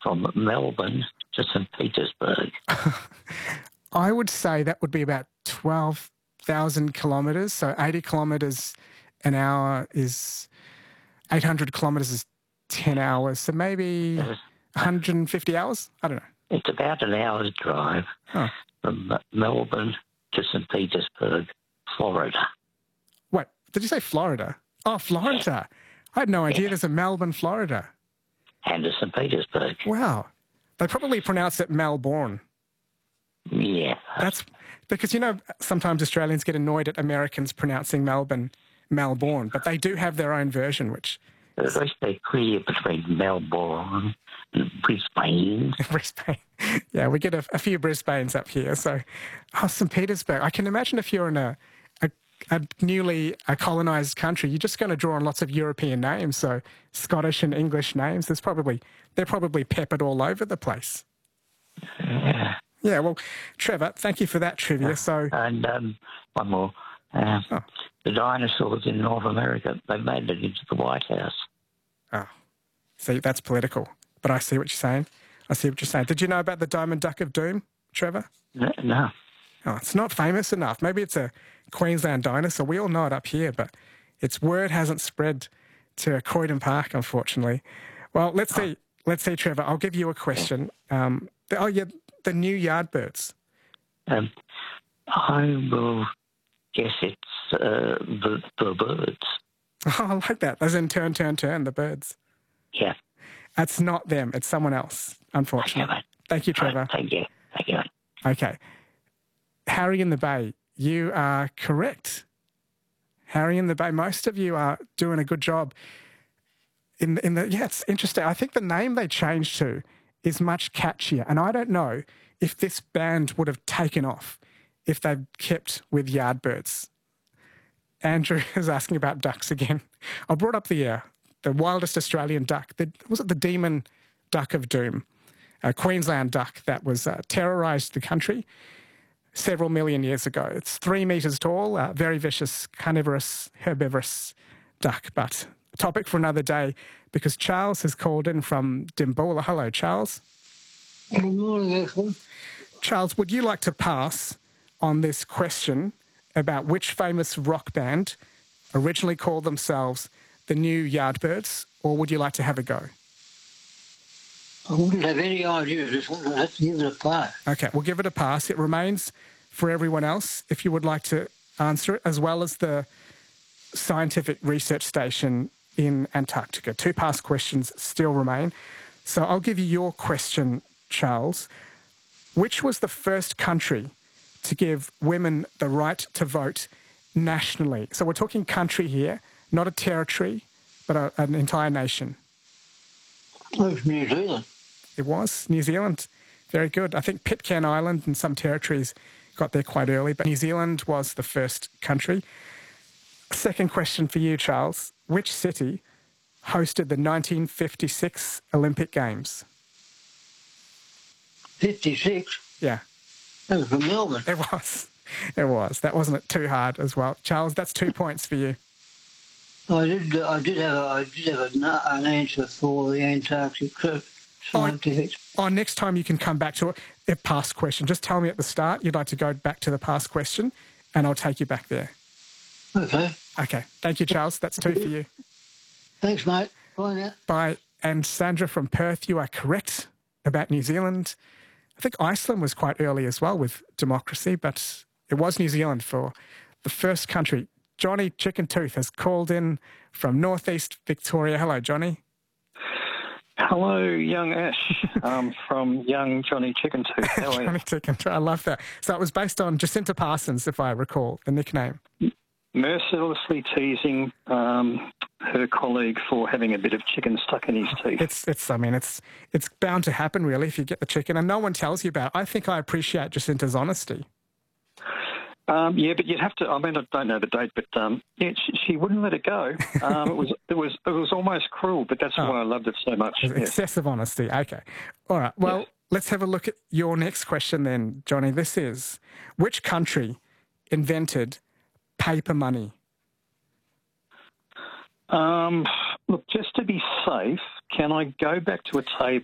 from Melbourne to St. Petersburg? I would say that would be about 12,000 kilometres. So 80 kilometres an hour is 800 kilometres is 10 hours. So maybe 150 hours? I don't know. It's about an hour's drive from Melbourne to St. Petersburg, Florida. Wait, did you say Florida? Oh, Florida. I had no idea there's a Melbourne, Florida. And to St. Petersburg. Wow. They probably pronounce it Melbourne. Yeah. That's because, sometimes Australians get annoyed at Americans pronouncing Melbourne, but they do have their own version, which... At least they're clear between Melbourne and Brisbane. Brisbane. Yeah, we get a few Brisbanes up here. So, St. Petersburg. I can imagine if you're in a newly colonised country, you're just going to draw on lots of European names. So Scottish and English names. They're probably peppered all over the place. Yeah. Yeah, well, Trevor, thank you for that trivia. And one more. The dinosaurs in North America, they made it into the White House. Oh, see, that's political. But I see what you're saying. Did you know about the Diamond Duck of Doom, Trevor? No. Oh, it's not famous enough. Maybe it's a Queensland dinosaur. We all know it up here, but its word hasn't spread to Croydon Park, unfortunately. Well, let's see, Trevor. I'll give you a question. The new Yardbirds. I will guess it's the birds. Oh, I like that. As in turn, the birds. Yeah. That's not them. It's someone else, unfortunately. Okay, Thank you, Trevor. Right, thank you. Okay. Harry in the Bay, you are correct. Harry in the Bay, most of you are doing a good job. It's interesting. I think the name they changed to is much catchier, and I don't know if this band would have taken off if they'd kept with Yardbirds. Andrew is asking about ducks again. I brought up the wildest Australian duck. Was it the Demon Duck of Doom? A Queensland duck that was terrorised the country several million years ago. It's 3 metres tall, very vicious, carnivorous, herbivorous duck. But a topic for another day, because Charles has called in from Dimboola. Hello, Charles. Good morning, excellent. Charles, would you like to pass on this question about which famous rock band originally called themselves the New Yardbirds, or would you like to have a go? I wouldn't have any idea. Just want to have to give it a pass. Okay, we'll give it a pass. It remains for everyone else, if you would like to answer it, as well as the scientific research station in Antarctica. 2 past questions still remain. So I'll give you your question, Charles. Which was the first country to give women the right to vote nationally? So we're talking country here, not a territory, but an entire nation. It was New Zealand. It was New Zealand. Very good. I think Pitcairn Island and some territories got there quite early, but New Zealand was the first country. Second question for you, Charles. Which city hosted the 1956 Olympic Games? 56? Yeah. That was from Melbourne. It was. It was. That wasn't too hard as well. Charles, that's 2 points for you. I did have an answer for the Antarctic scientific. Next time you can come back to a past question. Just tell me at the start you'd like to go back to the past question, and I'll take you back there. Okay. Okay. Thank you, Charles. That's 2 for you. Thanks, mate. Bye now. Bye. And Sandra from Perth, you are correct about New Zealand. I think Iceland was quite early as well with democracy, but it was New Zealand for the first country. Johnny Chicken Tooth has called in from northeast Victoria. Hello, Johnny. Hello, young Ash. From young Johnny Chicken Tooth. How are you? Johnny Chicken Tooth. I love that. So it was based on Jacinta Parsons, if I recall, the nickname. Mercilessly teasing her colleague for having a bit of chicken stuck in his teeth. It's bound to happen, really, if you get the chicken, and no one tells you about it. I think I appreciate Jacinta's honesty. Yeah, but you'd have to. I mean, I don't know the date, but she wouldn't let it go. It was almost cruel, but that's why I loved it so much. Excessive honesty. Okay, all right. Well, let's have a look at your next question then, Johnny. This is: which country invented paper money? Look, just to be safe, can I go back to a table